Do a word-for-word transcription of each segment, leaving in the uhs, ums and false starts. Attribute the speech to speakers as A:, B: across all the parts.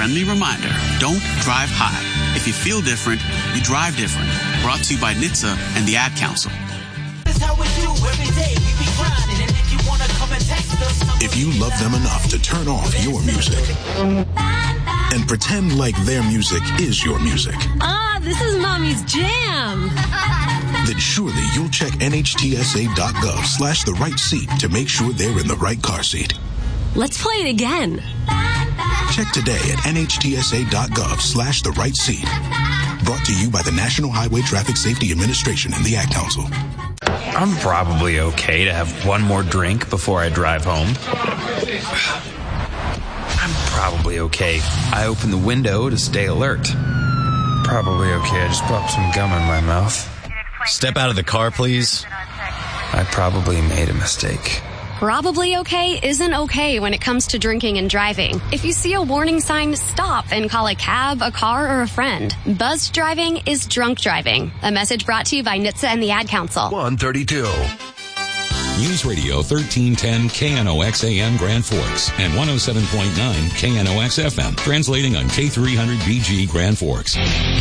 A: friendly reminder, don't drive high. If you feel different, you drive different. Brought to you by N H T S A and the Ad Council.
B: If you love them enough to turn off your music and pretend like their music is your music.
C: Ah, this is Mommy's jam.
B: Then surely you'll check nhtsa.gov slash the right seat to make sure they're in the right car seat.
C: Let's play it again.
B: Check today at nhtsa.gov slash the right seat. Brought to you by the National Highway Traffic Safety Administration and the Ad Council.
D: I'm probably okay to have one more drink before I drive home. I'm probably okay. I open the window to stay alert. Probably okay. I just popped some gum in my mouth.
E: Step out of the car, please.
D: I probably made a mistake.
C: Probably okay isn't okay when it comes to drinking and driving. If you see a warning sign, stop and call a cab, a car, or a friend. Buzzed driving is drunk driving. A message brought to you by N H T S A and the Ad Council.
F: one thirty-two.
G: News Radio thirteen ten K N O X A M Grand Forks and one oh seven point nine K N O X F M. Translating on K three hundred B G Grand Forks.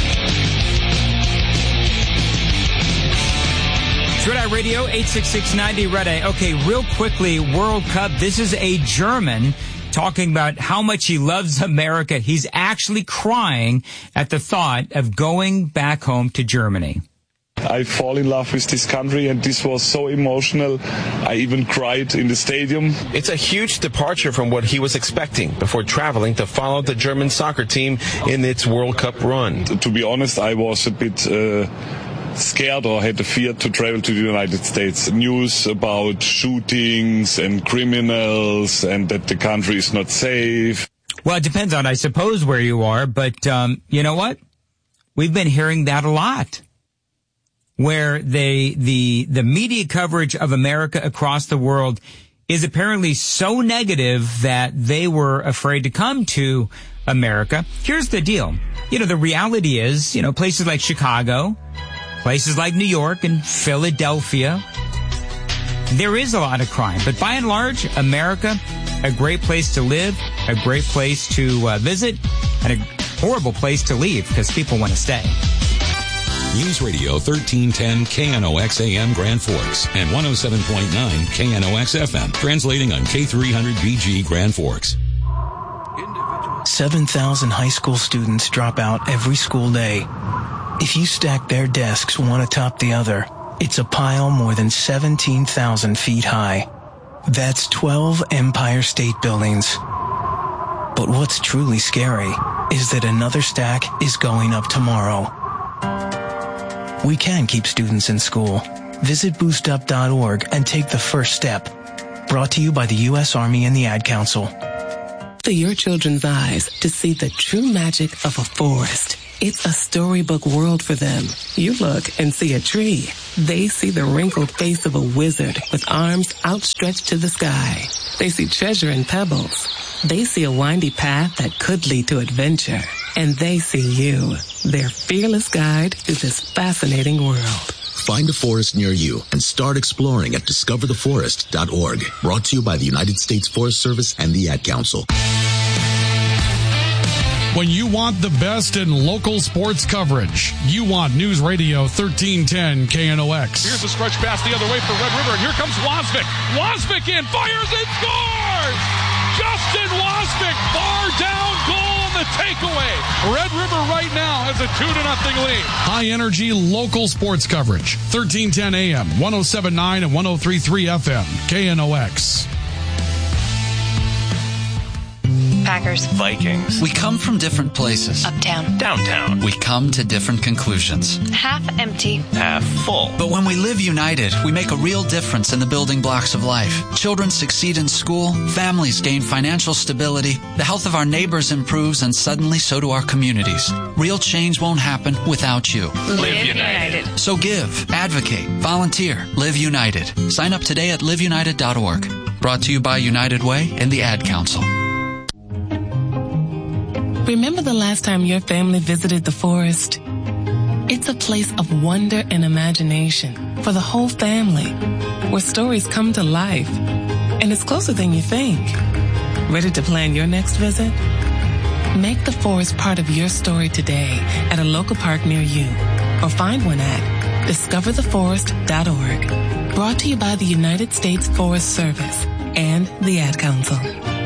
H: Red Eye Radio, eight six six, ninety Red Eye. Okay, real quickly, World Cup. This is a German talking about how much he loves America. He's actually crying at the thought of going back home to Germany.
I: I fall in love with this country, and this was so emotional. I even cried in the stadium.
J: It's a huge departure from what he was expecting before traveling to follow the German soccer team in its World Cup run.
I: To be honest, I was a bit uh, scared or had the fear to travel to the United States. News about shootings and criminals and that the country is not safe.
H: Well, it depends on, I suppose, where you are, but um, you know what? We've been hearing that a lot. Where they, the, the media coverage of America across the world is apparently so negative that they were afraid to come to America. Here's the deal. You know, the reality is, you know, places like Chicago, places like New York and Philadelphia, there is a lot of crime. But by and large, America, a great place to live, a great place to uh, visit, and a horrible place to leave because people want to stay.
G: News Radio thirteen ten K N O X A M Grand Forks and one oh seven point nine K N O X F M. Translating on K three hundred B G Grand Forks.
K: seven thousand high school students drop out every school day. If you stack their desks one atop the other, it's a pile more than seventeen thousand feet high. That's twelve Empire State Buildings. But what's truly scary is that another stack is going up tomorrow. We can keep students in school. Visit boost up dot org and take the first step. Brought to you by the U S Army and the Ad Council.
L: To your children's eyes to see the true magic of a forest. It's a storybook world for them. You look and see a tree. They see the wrinkled face of a wizard with arms outstretched to the sky. They see treasure in pebbles. They see a windy path that could lead to adventure. And they see you, their fearless guide through this fascinating world.
E: Find a forest near you and start exploring at discover the forest dot org. Brought to you by the United States Forest Service and the Ad Council.
M: When you want the best in local sports coverage, you want News Radio thirteen ten K N O X.
N: Here's a stretch pass the other way for Red River, and here comes Wasvik. Wasvik in, fires and scores! Justin Wasvik, bar down goal on the takeaway. Red River right now has a two to nothing lead.
M: High energy local sports coverage. thirteen ten A M, one oh seven point nine and one oh three point three F M, K N O X.
O: Packers.
P: Vikings. We come from different places.
O: Uptown.
P: Downtown. We come to different conclusions.
O: Half empty.
P: Half full. But when we live united, we make a real difference in the building blocks of life. Children succeed in school, families gain financial stability, the health of our neighbors improves, and suddenly so do our communities. Real change won't happen without you.
O: Live, live united. united.
P: So give, advocate, volunteer, live united. Sign up today at live united dot org. Brought to you by United Way and the Ad Council.
L: Remember the last time your family visited the forest? It's a place of wonder and imagination for the whole family, where stories come to life, and it's closer than you think. Ready to plan your next visit? Make the forest part of your story today at a local park near you, or find one at discover the forest dot org. Brought to you by the United States Forest Service and the Ad Council.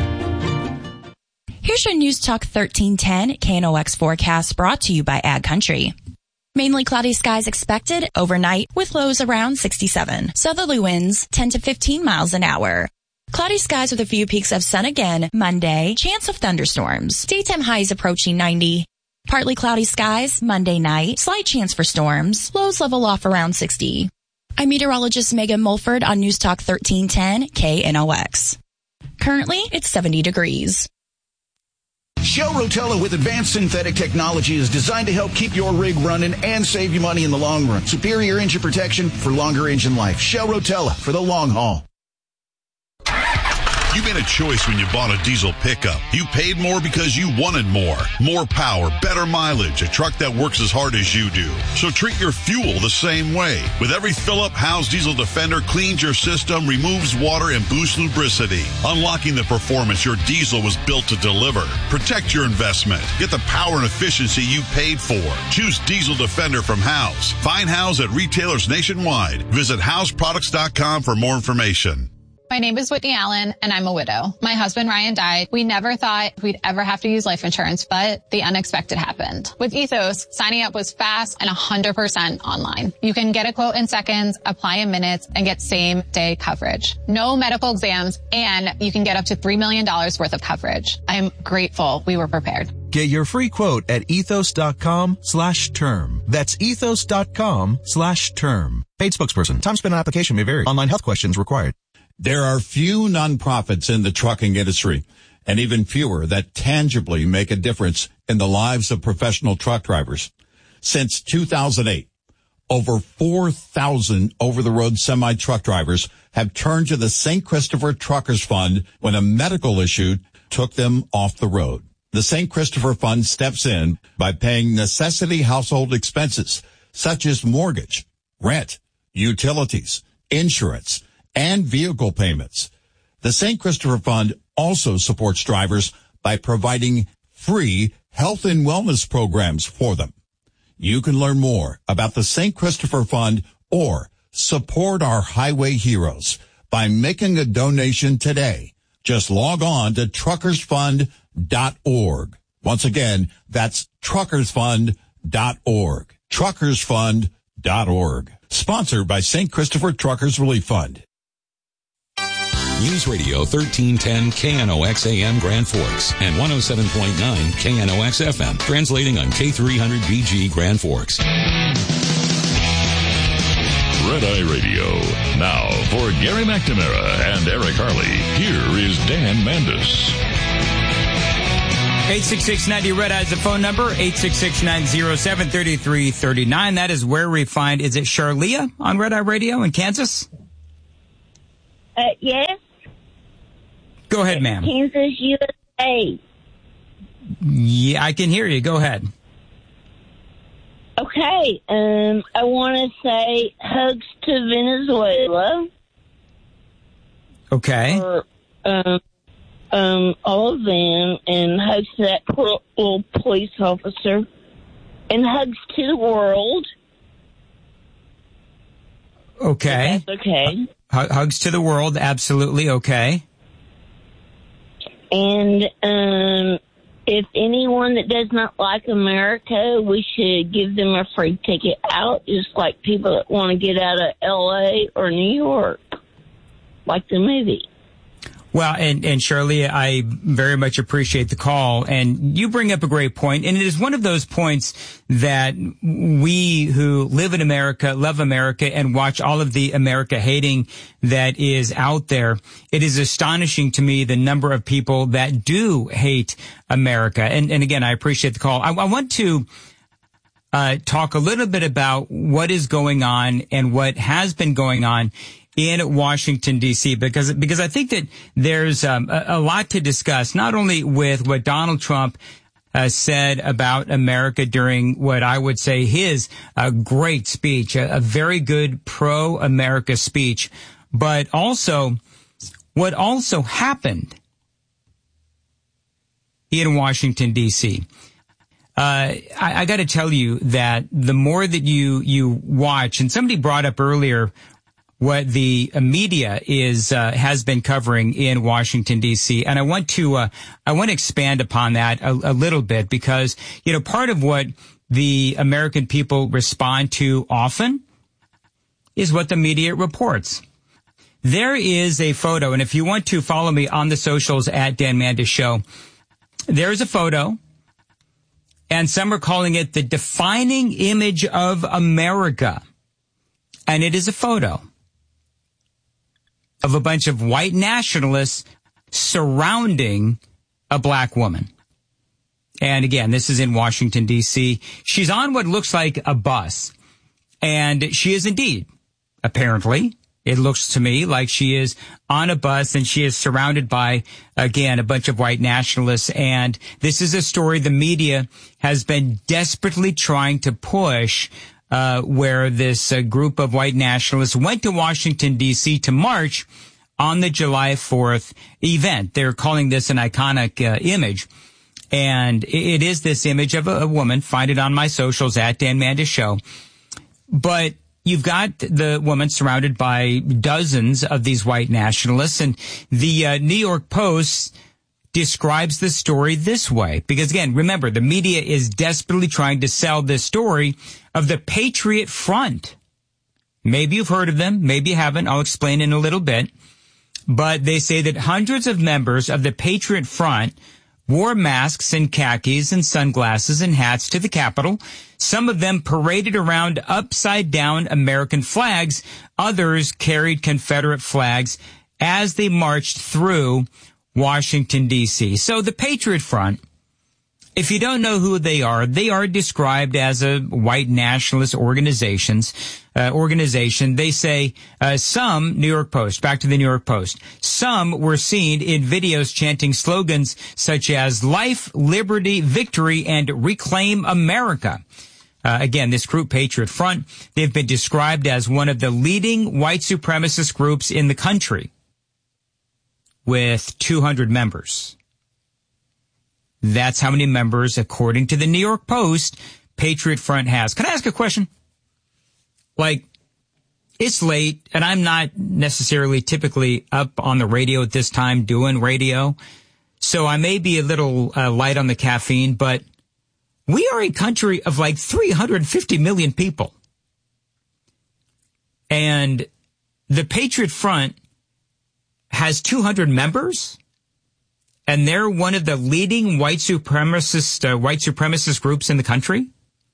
F: Here's your News Talk thirteen ten K N O X forecast, brought to you by Ag Country. Mainly cloudy skies expected overnight with lows around sixty-seven. Southerly winds ten to fifteen miles an hour. Cloudy skies with a few peaks of sun again Monday. Chance of thunderstorms. Daytime highs approaching ninety. Partly cloudy skies Monday night. Slight chance for storms. Lows level off around sixty. I'm meteorologist Megan Mulford on News Talk thirteen ten K N O X. Currently, it's seventy degrees.
Q: Shell Rotella with advanced synthetic technology is designed to help keep your rig running and save you money in the long run. Superior engine protection for longer engine life. Shell Rotella for the long haul.
R: You made a choice when you bought a diesel pickup. You paid more because you wanted more. More power, better mileage, a truck that works as hard as you do. So treat your fuel the same way. With every fill-up, Howe's Diesel Defender cleans your system, removes water, and boosts lubricity, unlocking the performance your diesel was built to deliver. Protect your investment. Get the power and efficiency you paid for. Choose Diesel Defender from Howe's. Find Howe's at retailers nationwide. Visit Howes Products dot com for more information.
S: My name is Whitney Allen, and I'm a widow. My husband, Ryan, died. We never thought we'd ever have to use life insurance, but the unexpected happened. With Ethos, signing up was fast and one hundred percent online. You can get a quote in seconds, apply in minutes, and get same-day coverage. No medical exams, and you can get up to three million dollars worth of coverage. I'm grateful we were prepared.
T: Get your free quote at ethos.com slash term. That's ethos.com slash term. Paid spokesperson. Time spent on application may vary. Online health questions required.
U: There are few nonprofits in the trucking industry, and even fewer that tangibly make a difference in the lives of professional truck drivers. Since two thousand eight, over four thousand over-the-road semi-truck drivers have turned to the Saint Christopher Truckers Fund when a medical issue took them off the road. The Saint Christopher Fund steps in by paying necessity household expenses, such as mortgage, rent, utilities, insurance, and vehicle payments. The Saint Christopher Fund also supports drivers by providing free health and wellness programs for them. You can learn more about the Saint Christopher Fund or support our highway heroes by making a donation today. Just log on to truckers fund dot org. Once again, that's truckers fund dot org. truckers fund dot org. Sponsored by Saint Christopher Truckers Relief Fund.
G: News Radio thirteen ten K N O X A M Grand Forks and one oh seven point nine K N O X F M, translating on K three hundred B G Grand Forks.
V: Red Eye Radio. Now, for Gary McNamara and Eric Harley, here is Dan Mandis.
H: eight six six ninety Red Eye is the phone number, eight six six nine oh seven three three three nine. That is where we find, is it Charlia on Red Eye Radio in Kansas?
W: Uh, yes.
H: Go ahead, ma'am.
W: Kansas, U S A.
H: Yeah, I can hear you. Go ahead.
W: Okay. Um, I want to say hugs to Venezuela.
H: Okay.
W: For, um, um, all of them, and hugs to that poor little police officer, and hugs to the world.
H: Okay.
W: That's okay.
H: H- hugs to the world. Absolutely. Okay.
W: And um, if anyone that does not like America, we should give them a free ticket out, just like people that want to get out of L A or New York, like the movie.
H: Well, and, and Shirley, I very much appreciate the call, and you bring up a great point, and it is one of those points that we who live in America, love America, and watch all of the America hating that is out there. It is astonishing to me the number of people that do hate America. And, and again, I appreciate the call. I, I want to uh, talk a little bit about what is going on and what has been going on in Washington, D C, because, because I think that there's um, a, a lot to discuss, not only with what Donald Trump uh, said about America during what I would say his uh, great speech, a, a very good pro-America speech, but also what also happened in Washington, D C. Uh, I, I got to tell you that the more that you, you watch, and somebody brought up earlier what the media is, uh, has been covering in Washington, D C. And I want to, uh, I want to expand upon that a, a little bit because, you know, part of what the American people respond to often is what the media reports. There is a photo, and if you want to follow me on the socials at Dan Mandis Show, there's a photo, and some are calling it the defining image of America. And it is a photo of a bunch of white nationalists surrounding a black woman. And again, this is in Washington, D C. She's on what looks like a bus. And she is indeed, apparently, it looks to me like she is on a bus and she is surrounded by, again, a bunch of white nationalists. And this is a story the media has been desperately trying to push, uh, where this uh, group of white nationalists went to Washington, D C to march on the July fourth event. They're calling this an iconic uh, image. And it is this image of a, a woman. Find it on my socials at Dan Mandis Show. But you've got the woman surrounded by dozens of these white nationalists, and the uh, New York Post describes the story this way. Because again, remember, the media is desperately trying to sell this story of the Patriot Front. Maybe you've heard of them, maybe you haven't. I'll explain in a little bit. But they say that hundreds of members of the Patriot Front wore masks and khakis and sunglasses and hats to the Capitol. Some of them paraded around upside-down American flags. Others carried Confederate flags as they marched through Washington, D C. So the Patriot Front, if you don't know who they are, they are described as a white nationalist organizations, uh, organization. They say uh, some, New York Post, back to the New York Post, some were seen in videos chanting slogans such as life, liberty, victory, and reclaim America. Uh, again, this group, Patriot Front, they've been described as one of the leading white supremacist groups in the country with two hundred members. That's how many members, according to the New York Post, Patriot Front has. Can I ask a question? Like, it's late, and I'm not necessarily typically up on the radio at this time doing radio, so I may be a little uh, light on the caffeine, but we are a country of like three hundred fifty million people. And the Patriot Front has two hundred members? And they're one of the leading white supremacist, uh, white supremacist groups in the country?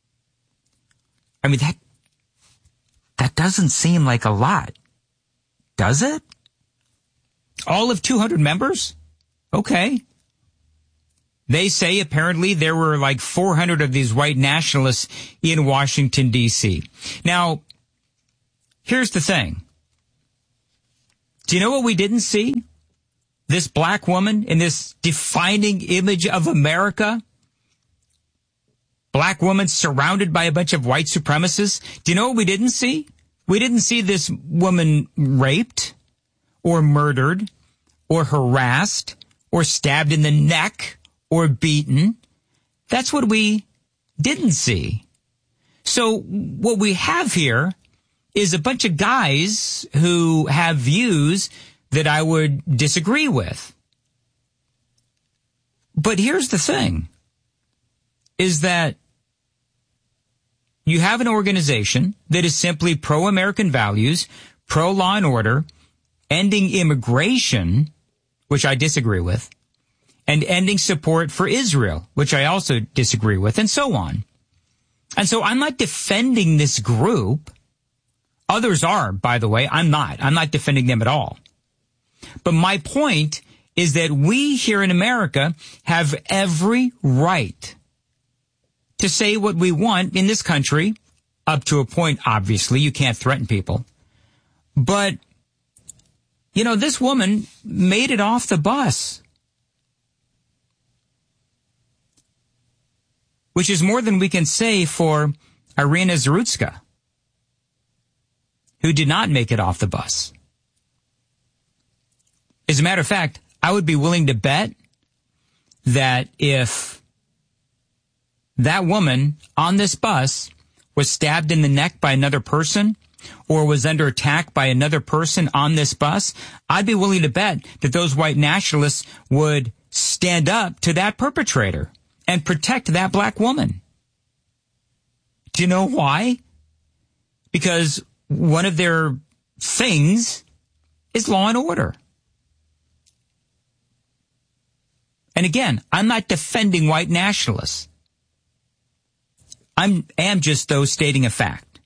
H: I mean, that, that doesn't seem like a lot. Does it? All of two hundred members? Okay. They say apparently there were like four hundred of these white nationalists in Washington, D C. Now, here's the thing. Do you know what we didn't see? This black woman in this defining image of America? Black woman surrounded by a bunch of white supremacists? Do you know what we didn't see? We didn't see this woman raped or murdered or harassed or stabbed in the neck or beaten. That's what we didn't see. So what we have here is a bunch of guys who have views that I would disagree with. But here's the thing, is that you have an organization that is simply pro-American values, pro-law and order, ending immigration, which I disagree with, and ending support for Israel, which I also disagree with, and so on. And so I'm not defending this group. Others are, by the way. I'm not. I'm not defending them at all. But my point is that we here in America have every right to say what we want in this country, up to a point, obviously. You can't threaten people. But, you know, this woman made it off the bus, which is more than we can say for Irina Zarutska, who did not make it off the bus. As a matter of fact, I would be willing to bet that if that woman on this bus was stabbed in the neck by another person or was under attack by another person on this bus, I'd be willing to bet that those white nationalists would stand up to that perpetrator and protect that black woman. Do you know why? Because one of their things is law and order. And again, I'm not defending white nationalists. I'm am just, though, stating a fact.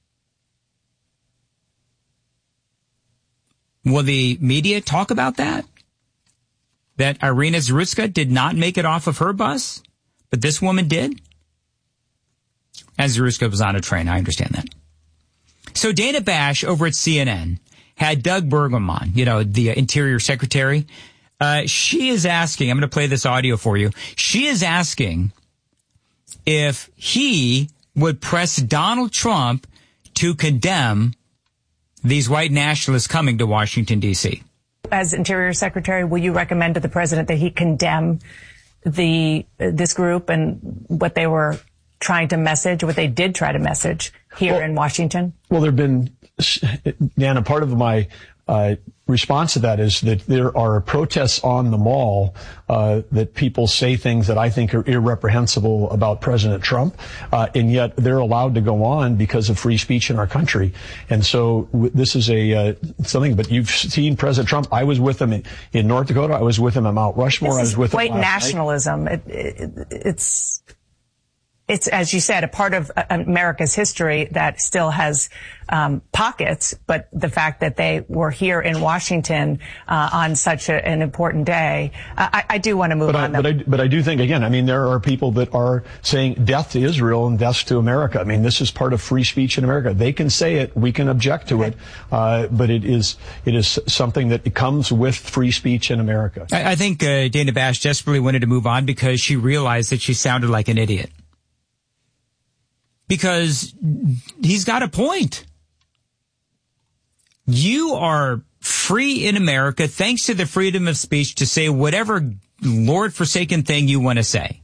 H: Will the media talk about that? That Irina Zurutska did not make it off of her bus, but this woman did? And Zurutska was on a train. I understand that. So Dana Bash over at C N N had Doug Burgum on, you know, the Interior Secretary. Uh, she is asking, I'm going to play this audio for you. She is asking if he would press Donald Trump to condemn these white nationalists coming to Washington, D C.
A: As Interior Secretary, will you recommend to the president that he condemn the this group and what they were trying to message, what they did try to message here well, in Washington?
B: Well, there have been, Dan, a part of my uh, response to that is that there are protests on the mall uh, that people say things that I think are irreprehensible about President Trump, uh, and yet they're allowed to go on because of free speech in our country. And so w- this is a uh, something. But you've seen President Trump. I was with him in, in North Dakota. I was with him at Mount Rushmore.
A: This
B: I was with
A: white
B: him last
A: nationalism.
B: night.
A: It, it, it's. It's, as you said, a part of America's history that still has um, pockets, but the fact that they were here in Washington uh, on such a, an important day, I, I do want to move
B: but
A: on.
B: I, but, I, but I do think, again, I mean, there are people that are saying death to Israel and death to America. I mean, this is part of free speech in America. They can say it. We can object to it. Uh, but it is it is something that comes with free speech in America.
H: I, I think uh, Dana Bash desperately wanted to move on because she realized that she sounded like an idiot. Because he's got a point. You are free in America thanks to the freedom of speech to say whatever Lord-forsaken thing you want to say.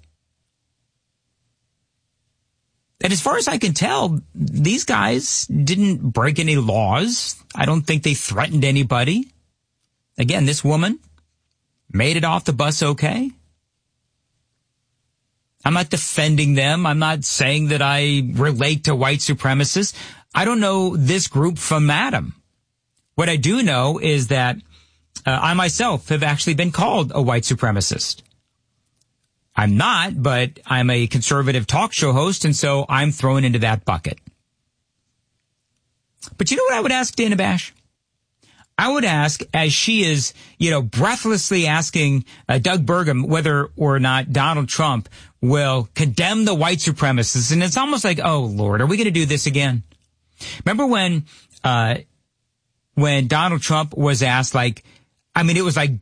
H: And as far as I can tell, these guys didn't break any laws. I don't think they threatened anybody. Again, this woman made it off the bus okay. I'm not defending them. I'm not saying that I relate to white supremacists. I don't know this group from Adam. What I do know is that uh, I myself have actually been called a white supremacist. I'm not, but I'm a conservative talk show host, and so I'm thrown into that bucket. But you know what I would ask Dana Bash? I would ask, as she is, you know, breathlessly asking uh, Doug Burgum whether or not Donald Trump will condemn the white supremacists. And it's almost like, oh, Lord, are we going to do this again? Remember when uh when Donald Trump was asked, like, I mean, it was like